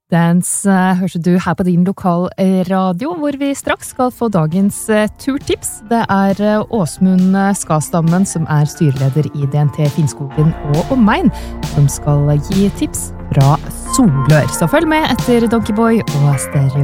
Dance hørte du her på din lokalradio, hvor vi straks skal få dagens turtips. Det Åsmund Skastammen, som styreleder i DNT Finnskogen og omegn, som skal gi tips fra Solør. Så følg med etter Donkeyboy og Stereo.